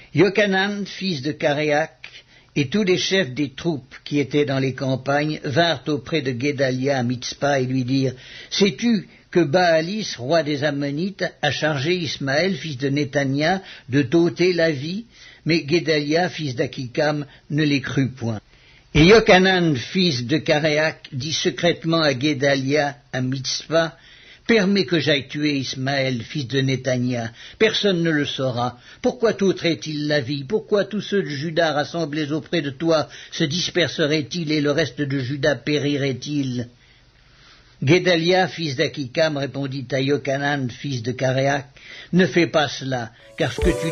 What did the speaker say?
Yochanan, fils de Karéach, et tous les chefs des troupes qui étaient dans les campagnes vinrent auprès de Guédalia à Mitzpa et lui dirent « Sais-tu que Baalis, roi des Ammonites, a chargé Ismaël, fils de Néthania, de t'ôter la vie ?» Mais Guédalia, fils d'Akikam, ne les crut point. Et Yochanan, fils de Karéach, dit secrètement à Guédalia à Mitzpa « Permets que j'aille tuer Ismaël, fils de Néthania. Personne ne le saura. Pourquoi t'ôterait-il la vie? Pourquoi tous ceux de Juda rassemblés auprès de toi se disperseraient-ils et le reste de Juda périrait-il » Guédalia, fils d'Akikam, répondit à Yochanan, fils de Karéach, « Ne fais pas cela, car ce que tu